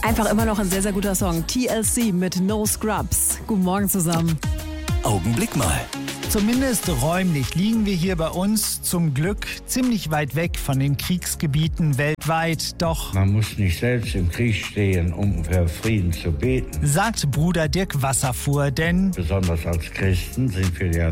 Einfach immer noch ein sehr, sehr guter Song. TLC mit No Scrubs. Guten Morgen zusammen. Augenblick mal. Zumindest räumlich liegen wir hier bei uns zum Glück ziemlich weit weg von den Kriegsgebieten weltweit. Doch man muss nicht selbst im Krieg stehen, um für Frieden zu beten. Sagt Bruder Dirk Wasserfuhr, denn Besonders als Christen sind wir ja